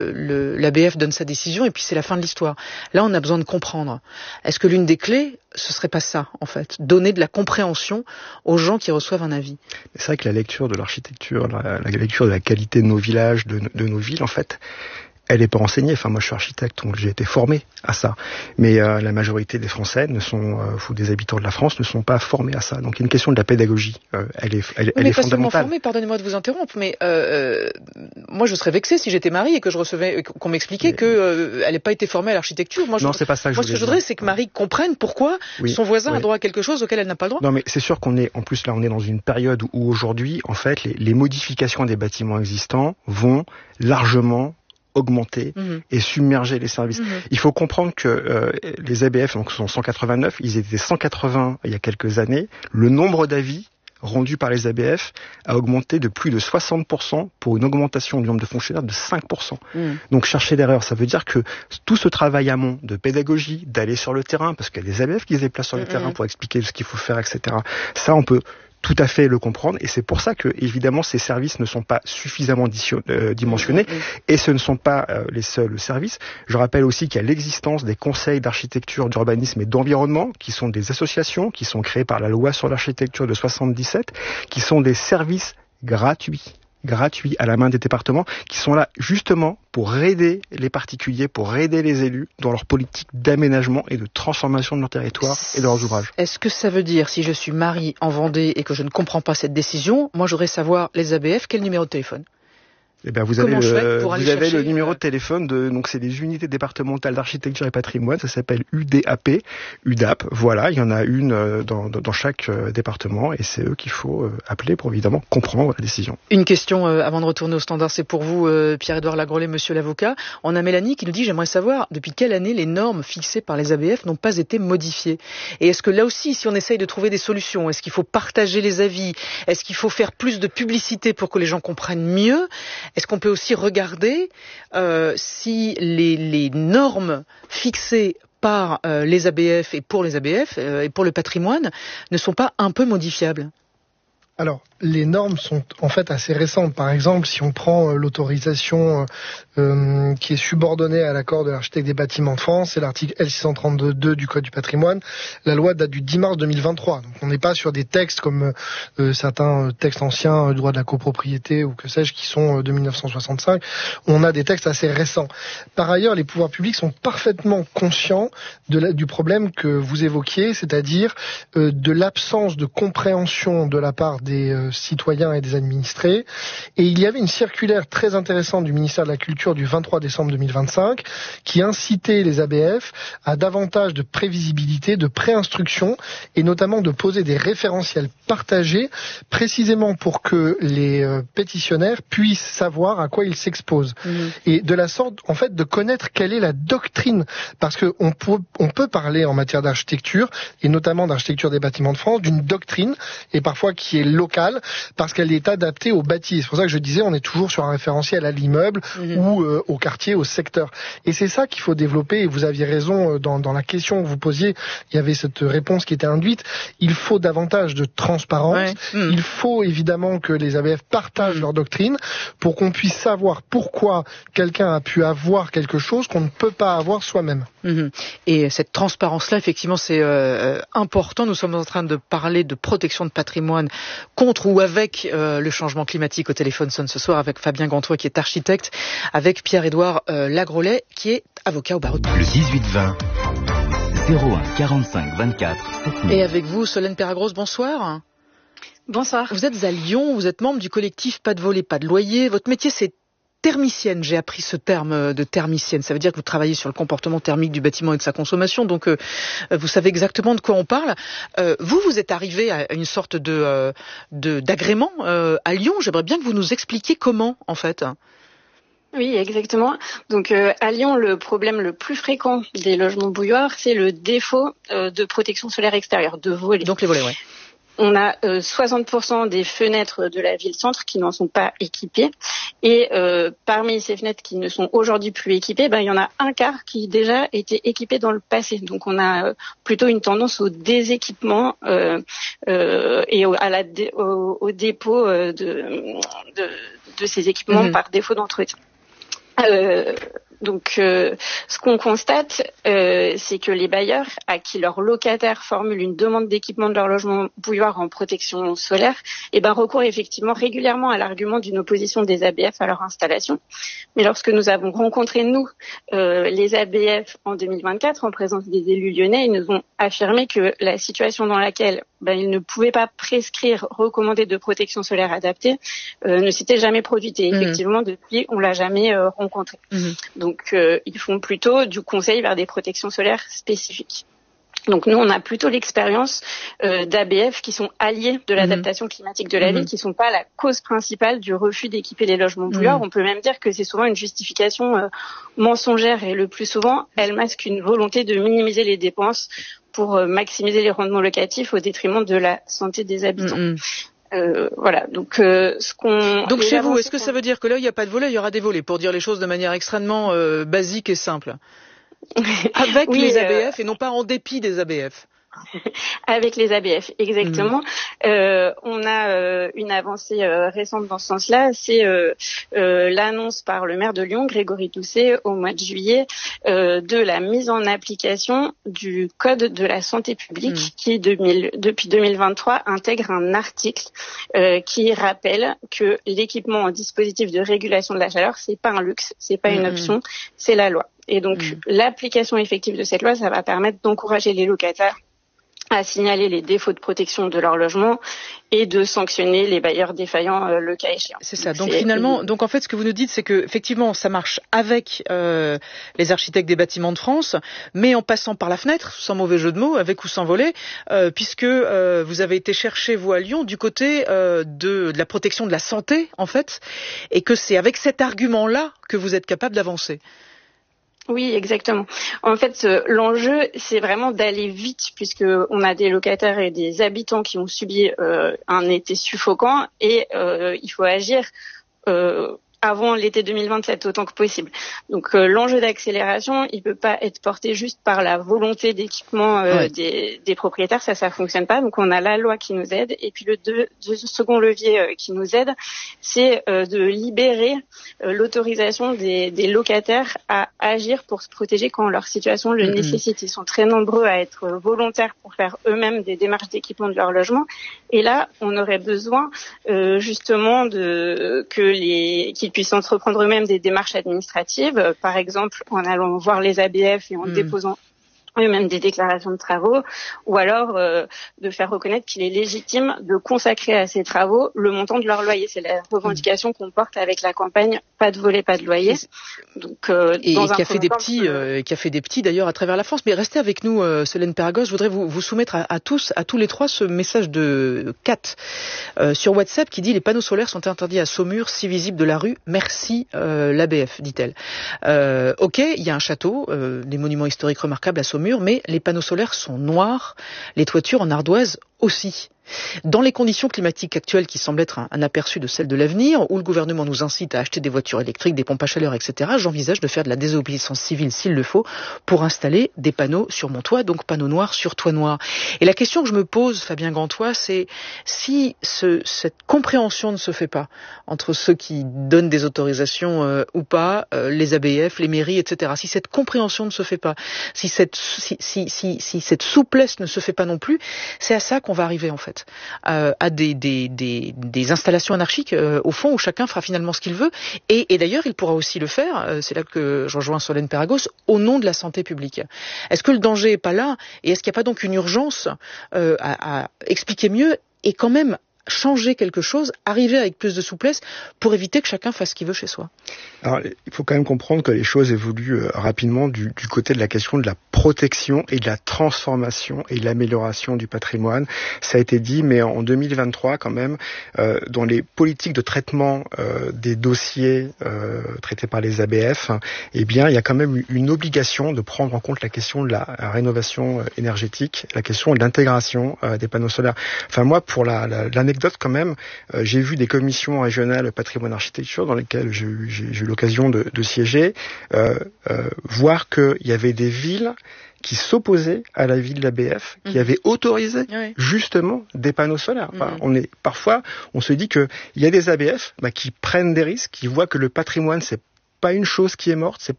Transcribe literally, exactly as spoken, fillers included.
le, l'A B F donne sa décision et puis c'est la fin de l'histoire. Là, on a besoin de comprendre. Est-ce que l'une des clés, ce serait pas ça, en fait, donner de la compréhension aux gens qui reçoivent un avis? C'est vrai que la lecture de l'architecture, la, la lecture de la qualité de nos villages, de, de nos villes, en fait, elle n'est pas enseignée. Enfin, moi, je suis architecte, donc j'ai été formé à ça. Mais euh, la majorité des Français ne sont, euh, ou des habitants de la France, ne sont pas formés à ça. Donc, il y a une question de la pédagogie. Euh, elle est, elle, oui, elle mais est pas fondamentale. seulement formés, pardonnez-moi de vous interrompre, mais euh, moi, je serais vexée si j'étais Marie et que je recevais, qu'on m'expliquait mais... qu'elle euh, n'ait pas été formée à l'architecture. Moi, non, je, c'est pas ça que moi, je ce que je voudrais, c'est que Marie comprenne pourquoi oui, son voisin oui. a droit à quelque chose auquel elle n'a pas le droit. Non, mais c'est sûr qu'on est, en plus, là, on est dans une période où, où aujourd'hui, en fait, les, les modifications des bâtiments existants vont largement augmenter mmh. et submerger les services. Mmh. Il faut comprendre que euh, les A B F donc, sont cent quatre-vingt-neuf, ils étaient cent quatre-vingts il y a quelques années. Le nombre d'avis rendus par les A B F a augmenté de plus de soixante pour cent pour une augmentation du nombre de fonctionnaires de cinq pour cent. Mmh. Donc chercher l'erreur, ça veut dire que tout ce travail amont de pédagogie, d'aller sur le terrain, parce qu'il y a des A B F qui se déplacent sur le mmh. terrain pour expliquer ce qu'il faut faire, et cetera. Ça, on peut tout à fait le comprendre, et c'est pour ça que évidemment ces services ne sont pas suffisamment euh, dimensionnés, mmh, mmh. et ce ne sont pas euh, les seuls services. Je rappelle aussi qu'il y a l'existence des conseils d'architecture, d'urbanisme et d'environnement, qui sont des associations qui sont créées par la loi sur l'architecture de soixante-dix-sept, qui sont des services gratuits. gratuits à la main des départements, qui sont là justement pour aider les particuliers, pour aider les élus dans leur politique d'aménagement et de transformation de leur territoire et de leurs ouvrages. Est-ce que ça veut dire, si je suis Marie en Vendée et que je ne comprends pas cette décision, moi j'aurais savoir les A B F, quel numéro de téléphone ? Eh bien, vous avez, le, vous avez le numéro de téléphone de, donc c'est des unités départementales d'architecture et patrimoine, ça s'appelle U D A P, U D A P, voilà, il y en a une dans, dans chaque département et c'est eux qu'il faut appeler pour évidemment comprendre la décision. Une question euh, avant de retourner au standard, c'est pour vous, euh, Pierre-Édouard Lagrolet, monsieur l'avocat. On a Mélanie qui nous dit, j'aimerais savoir depuis quelle année les normes fixées par les A B F n'ont pas été modifiées. Et est-ce que là aussi, si on essaye de trouver des solutions, est-ce qu'il faut partager les avis, est-ce qu'il faut faire plus de publicité pour que les gens comprennent mieux ? Est-ce qu'on peut aussi regarder euh, si les, les normes fixées par euh, les A B F et pour les A B F euh, et pour le patrimoine ne sont pas un peu modifiables ? Alors, les normes sont en fait assez récentes. Par exemple, si on prend euh, l'autorisation euh, qui est subordonnée à l'accord de l'architecte des bâtiments de France, c'est l'article L six cent trente-deux deux du Code du patrimoine. La loi date du dix mars deux mille vingt-trois. Donc, on n'est pas sur des textes comme euh, certains textes anciens, euh, droit de la copropriété ou que sais-je, qui sont euh, de mille neuf cent soixante-cinq. On a des textes assez récents. Par ailleurs, les pouvoirs publics sont parfaitement conscients de la, du problème que vous évoquiez, c'est-à-dire euh, de l'absence de compréhension de la part des des euh, citoyens et des administrés. Et il y avait une circulaire très intéressante du ministère de la Culture du vingt-trois décembre deux mille vingt-cinq qui incitait les A B F à davantage de prévisibilité, de pré-instruction et notamment de poser des référentiels partagés précisément pour que les euh, pétitionnaires puissent savoir à quoi ils s'exposent. Mmh. Et de la sorte, en fait, de connaître quelle est la doctrine. Parce qu'on peut, on peut parler en matière d'architecture et notamment d'architecture des bâtiments de France d'une doctrine et parfois qui est locale parce qu'elle est adaptée au bâti. C'est pour ça que je disais on est toujours sur un référentiel à l'immeuble mmh. ou euh, au quartier, au secteur. Et c'est ça qu'il faut développer et vous aviez raison dans, dans la question que vous posiez, il y avait cette réponse qui était induite. Il faut davantage de transparence. Ouais. Mmh. Il faut évidemment que les A B F partagent mmh. leur doctrine pour qu'on puisse savoir pourquoi quelqu'un a pu avoir quelque chose qu'on ne peut pas avoir soi-même. Mmh. Et cette transparence-là, effectivement, c'est euh, important. Nous sommes en train de parler de protection de patrimoine contre ou avec euh, le changement climatique. Au téléphone sonne ce soir avec Fabien Gantois qui est architecte, avec Pierre-Édouard euh, Lagrolet qui est avocat au barreau de Paris. Le dix-huit vingt, zéro un quarante-cinq vingt-quatre. Et avec vous, Solène Peragros, bonsoir. Bonsoir. Vous êtes à Lyon, vous êtes membre du collectif Pas de voler, pas de loyer. Votre métier, c'est thermicienne. J'ai appris ce terme de thermicienne. Ça veut dire que vous travaillez sur le comportement thermique du bâtiment et de sa consommation. Donc, euh, vous savez exactement de quoi on parle. Euh, vous, vous êtes arrivé à une sorte de, euh, de d'agrément euh, à Lyon. J'aimerais bien que vous nous expliquiez comment, en fait. Oui, exactement. Donc, euh, à Lyon, le problème le plus fréquent des logements bouilloires, c'est le défaut euh, de protection solaire extérieure, de volets. Donc, les volets, oui. On a euh, soixante pour cent des fenêtres de la ville-centre qui n'en sont pas équipées. Et euh, parmi ces fenêtres qui ne sont aujourd'hui plus équipées, ben, il y en a un quart qui déjà étaient équipées dans le passé. Donc on a euh, plutôt une tendance au déséquipement euh, euh, et au, à la dé, au, au dépôt euh, de, de, de ces équipements mmh. par défaut d'entretien. Euh, donc, euh, ce qu'on constate, euh, c'est que les bailleurs à qui leurs locataires formulent une demande d'équipement de leur logement bouilloire en protection solaire, eh ben, recourent effectivement régulièrement à l'argument d'une opposition des A B F à leur installation. Mais lorsque nous avons rencontré, nous, euh, les A B F en deux mille vingt-quatre, en présence des élus lyonnais, ils nous ont affirmé que la situation dans laquelle ben, ils ne pouvaient pas prescrire, recommander de protection solaire adaptée euh, ne s'était jamais produite. Et effectivement, mmh. depuis, on l'a jamais euh, rencontré. Mmh. Donc, Donc, euh, ils font plutôt du conseil vers des protections solaires spécifiques. Donc, nous, on a plutôt l'expérience euh, d'A B F qui sont alliés de l'adaptation mmh. climatique de la mmh. ville, qui sont pas la cause principale du refus d'équiper les logements bouilloires. Mmh. On peut même dire que c'est souvent une justification euh, mensongère et le plus souvent, elle masque une volonté de minimiser les dépenses pour euh, maximiser les rendements locatifs au détriment de la santé des habitants. Mmh. Euh, voilà, donc euh, ce qu'on... Donc chez vous, est-ce que ça veut dire que là, il n'y a pas de volets, il y aura des volets, pour dire les choses de manière extrêmement euh, basique et simple, avec oui, les A B F euh... et non pas en dépit des A B F? Avec les A B F, exactement. Mmh. Euh, on a euh, une avancée euh, récente dans ce sens-là, c'est euh, euh, l'annonce par le maire de Lyon, Grégory Doucet, au mois de juillet, euh, de la mise en application du Code de la santé publique, mmh. qui deux mille, depuis deux mille vingt-trois intègre un article euh, qui rappelle que l'équipement en dispositif de régulation de la chaleur, c'est pas un luxe, c'est pas mmh. une option, c'est la loi. Et donc, mmh. l'application effective de cette loi, ça va permettre d'encourager les locataires à signaler les défauts de protection de leur logement et de sanctionner les bailleurs défaillants euh, le cas échéant. C'est ça. Donc, donc finalement, donc en fait, ce que vous nous dites, c'est que effectivement, ça marche avec euh, les architectes des bâtiments de France, mais en passant par la fenêtre, sans mauvais jeu de mots, avec ou sans volet, euh, puisque euh, vous avez été chercher vous à Lyon du côté euh, de, de la protection de la santé, en fait, et que c'est avec cet argument-là que vous êtes capable d'avancer. Oui, exactement. En fait, euh, l'enjeu, c'est vraiment d'aller vite, puisque on a des locataires et des habitants qui ont subi euh, un été suffocant, et euh, il faut agir euh, avant l'été deux mille vingt-sept autant que possible. Donc euh, l'enjeu d'accélération, il peut pas être porté juste par la volonté d'équipement euh, ouais. des, des propriétaires, ça ça fonctionne pas. Donc on a la loi qui nous aide, et puis le deux, deux, second levier euh, qui nous aide, c'est euh, de libérer euh, l'autorisation des, des locataires à agir pour se protéger quand leur situation le mm-hmm. nécessite. Ils sont très nombreux à être volontaires pour faire eux-mêmes des démarches d'équipement de leur logement, et là on aurait besoin euh, justement de que les qu'ils puissent entreprendre eux-mêmes des démarches administratives, euh, par exemple en allant voir les A B F et en mmh. déposant eux-mêmes des déclarations de travaux, ou alors euh, de faire reconnaître qu'il est légitime de consacrer à ces travaux le montant de leur loyer. C'est la revendication qu'on porte avec la campagne « Pas de volet, pas de loyer ». Donc, euh, et dans et qui a fait des petits, euh, et qui a fait des petits d'ailleurs à travers la France. Mais restez avec nous, euh, Solène Peragos. Je voudrais vous, vous soumettre à, à tous, à tous les trois, ce message de Kat euh, sur WhatsApp qui dit: les panneaux solaires sont interdits à Saumur, si visibles de la rue. Merci euh, l'A B F, dit-elle. Euh, ok, il y a un château, euh, des monuments historiques remarquables à Saumur, mais les panneaux solaires sont noirs, les toitures en ardoise aussi. Dans les conditions climatiques actuelles qui semblent être un, un aperçu de celles de l'avenir, où le gouvernement nous incite à acheter des voitures électriques, des pompes à chaleur, et cetera, j'envisage de faire de la désobéissance civile s'il le faut pour installer des panneaux sur mon toit, donc panneaux noirs sur toit noir. Et la question que je me pose, Fabien Gantois, c'est si ce, cette compréhension ne se fait pas entre ceux qui donnent des autorisations euh, ou pas, euh, les A B F, les mairies, et cetera, si cette compréhension ne se fait pas, si cette, si, si, si, si cette souplesse ne se fait pas non plus, c'est à ça qu'on va arriver en fait. Euh, à des, des, des, des installations anarchiques euh, au fond où chacun fera finalement ce qu'il veut et, et d'ailleurs il pourra aussi le faire, euh, c'est là que je rejoins Solène Peragos, au nom de la santé publique. Est-ce que le danger est pas là et est-ce qu'il n'y a pas donc une urgence euh, à, à expliquer mieux et quand même changer quelque chose, arriver avec plus de souplesse pour éviter que chacun fasse ce qu'il veut chez soi? Alors, il faut quand même comprendre que les choses évoluent euh, rapidement du, du côté de la question de la protection et de la transformation et de l'amélioration du patrimoine. Ça a été dit, mais en deux mille vingt-trois, quand même, euh, dans les politiques de traitement euh, des dossiers euh, traités par les A B F, eh bien, il y a quand même une obligation de prendre en compte la question de la rénovation énergétique, la question de l'intégration euh, des panneaux solaires. Enfin, moi, pour la, la, l'anecdote quand même, euh, j'ai vu des commissions régionales patrimoine architecture dans lesquelles j'ai eu, j'ai, j'ai eu l'occasion de, de siéger, euh, euh, voir qu'il y avait des villes qui s'opposaient à la ville de l'A B F, qui mmh. avait autorisé oui. justement des panneaux solaires. Enfin, mmh. on est parfois, on se dit que il y a des A B F bah, qui prennent des risques, qui voient que le patrimoine c'est pas une chose qui est morte, c'est